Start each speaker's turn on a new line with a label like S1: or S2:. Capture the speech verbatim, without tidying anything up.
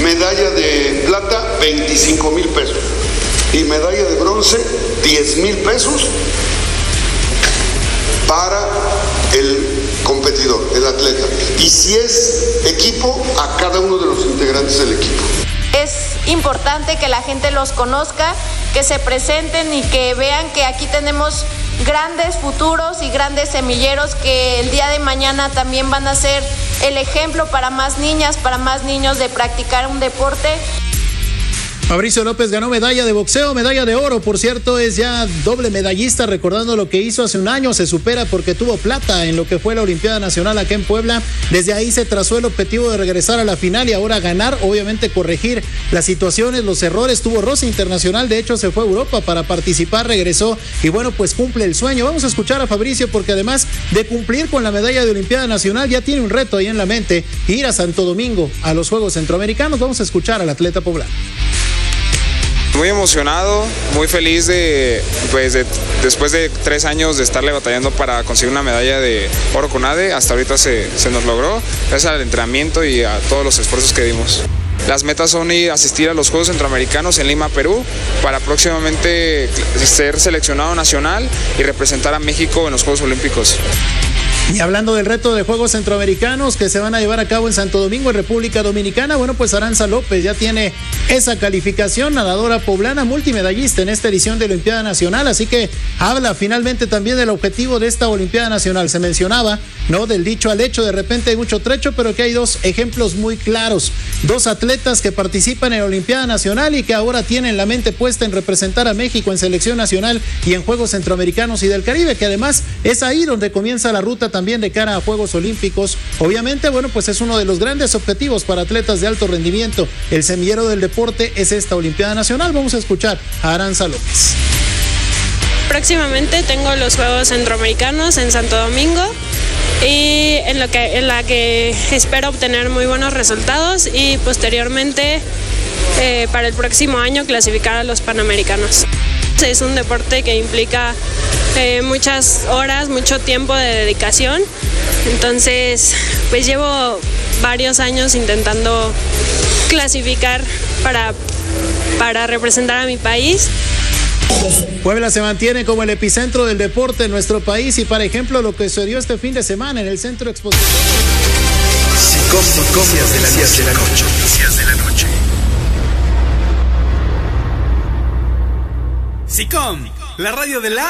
S1: medalla de plata, veinticinco mil pesos. Y medalla de bronce, diez mil pesos para el competidor, el atleta. Y si es equipo, a cada uno de los integrantes del equipo.
S2: Es importante que la gente los conozca, que se presenten y que vean que aquí tenemos grandes futuros y grandes semilleros que el día de mañana también van a ser el ejemplo para más niñas, para más niños de practicar un deporte.
S3: Fabricio López ganó medalla de boxeo, medalla de oro, por cierto, es ya doble medallista, recordando lo que hizo hace un año, se supera porque tuvo plata en lo que fue la Olimpiada Nacional acá en Puebla. Desde ahí se trazó el objetivo de regresar a la final y ahora ganar, obviamente corregir las situaciones, los errores. Tuvo roce internacional, de hecho se fue a Europa para participar, regresó y bueno, pues cumple el sueño. Vamos a escuchar a Fabricio porque además de cumplir con la medalla de Olimpiada Nacional, ya tiene un reto ahí en la mente, ir a Santo Domingo a los Juegos Centroamericanos. Vamos a escuchar al atleta poblano.
S4: Muy emocionado, muy feliz de, pues de, después de tres años de estarle batallando para conseguir una medalla de oro con A D E, hasta ahorita se, se nos logró, gracias al entrenamiento y a todos los esfuerzos que dimos. Las metas son ir a asistir a los Juegos Centroamericanos en Lima, Perú, para próximamente ser seleccionado nacional y representar a México en los Juegos Olímpicos.
S3: Y hablando del reto de Juegos Centroamericanos que se van a llevar a cabo en Santo Domingo, en República Dominicana, bueno, pues Aranza López ya tiene esa calificación, nadadora poblana, multimedallista en esta edición de la Olimpiada Nacional, así que habla finalmente también del objetivo de esta Olimpiada Nacional. Se mencionaba, ¿no?, del dicho al hecho, de repente hay mucho trecho, pero que hay dos ejemplos muy claros, dos atletas que participan en la Olimpiada Nacional y que ahora tienen la mente puesta en representar a México en selección nacional y en Juegos Centroamericanos y del Caribe, que además es ahí donde comienza la ruta también también de cara a Juegos Olímpicos. Obviamente, bueno, pues es uno de los grandes objetivos para atletas de alto rendimiento. El semillero del deporte es esta Olimpiada Nacional. Vamos a escuchar a Aranza López.
S5: Próximamente tengo los Juegos Centroamericanos en Santo Domingo y en, lo que, en la que espero obtener muy buenos resultados y posteriormente eh, para el próximo año clasificar a los Panamericanos. Es un deporte que implica eh, muchas horas, mucho tiempo de dedicación, entonces pues llevo varios años intentando clasificar para, para representar a mi país.
S3: Puebla se mantiene como el epicentro del deporte en nuestro país y, por ejemplo, lo que sucedió este fin de semana en el Centro Expositor.
S6: Noticias de la noche. Noticias de la noche.
S7: SICOM, la radio de la